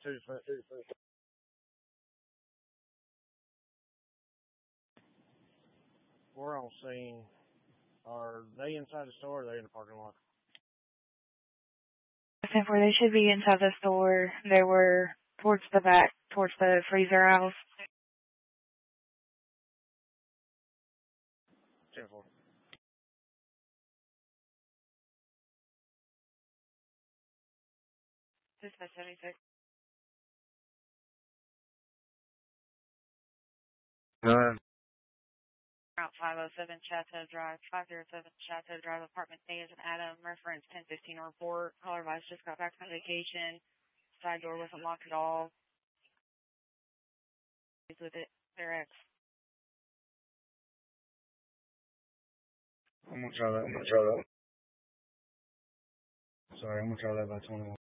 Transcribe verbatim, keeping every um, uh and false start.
Two foot. Two foot. We're on scene. Are they inside the store or are they in the parking lot? Where they should be inside the store. They were towards the back, towards the freezer aisles. ten four. Dispatch seventy-six. Uh, Route five oh seven Chateau Drive, five oh seven Chateau Drive, apartment A is an Adam, reference ten fifteen report. Caller advice just got back from vacation. Side door wasn't locked at all. He's with it. Their ex. I'm gonna try that. I'm gonna try that. Sorry, I'm gonna try that by twenty-one.